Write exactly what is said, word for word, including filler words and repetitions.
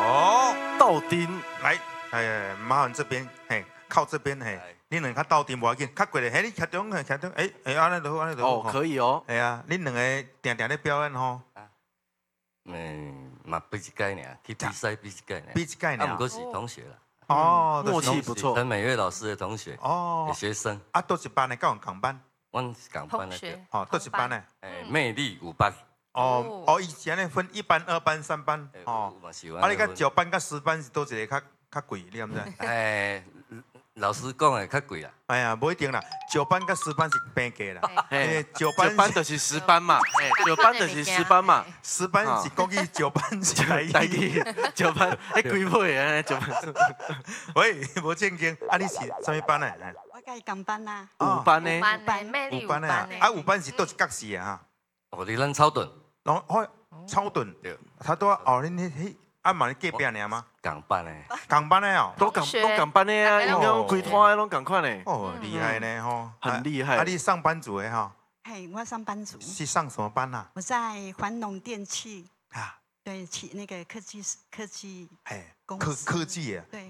哦， 豆丁来，哎，麻烦这边，嘿，靠这边，嘿，恁两个斗阵无要紧，较过来，嘿，你徛中，徛中，哎哎，安尼就好，安尼就好。 哦，可以哦。 哎呀，恁两个定定咧表演吼。 嗯，嘛比一届呢，去比赛比一届呢。 比一届呢。 啊，不过是同学啦。 哦， 默契不错。 陈美月老师的同学。 哦。 学生。 啊，倒一班的，跟我同班。 阮是同班的。 哦，倒一班的。 诶，魅力五班。 哦哦，以前咧分一班、二班、三班。哦。啊，你甲九班、甲十班是倒一个较较贵，你敢知？ 诶，老师讲的较贵啦。 哎呀，不一定啦，九班甲十班是平价啦。 哎， 九班九班就是十班嘛，哎，九班就是十班嘛， 十班是国语，九班是台语。 台语，九班，哎，几倍啊？九班。 喂，无正经，啊，你是什么班呢？ 我甲伊同班啦。 五班呢？ 五班，魅力五班啊，啊，五班是倒一角是啊？ 哦，伫咱草屯。 哦，哦，草屯。对。他都哦，恁迄迄啊嘛，你隔壁尔吗？ 港班的。 港班的哦。 都港都港班的啊，因为规团拢共款的。 哦，厉害呢吼。 很厉害。 啊，你上班族的哈？ 嘿，我上班族。 是上什么班啊？ 我在环农电器。 啊。 对，企那个科技科技。 哎。科科技啊。 对。